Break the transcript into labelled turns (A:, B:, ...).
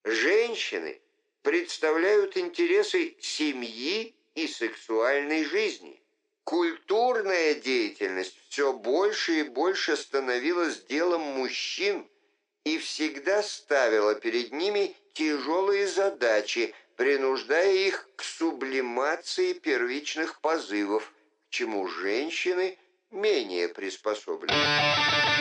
A: Женщины представляют интересы семьи и сексуальной жизни. Культурная деятельность все больше и больше становилась делом мужчин и всегда ставила перед ними тяжелые задачи, принуждая их к сублимации первичных позывов, к чему женщины менее приспособлены.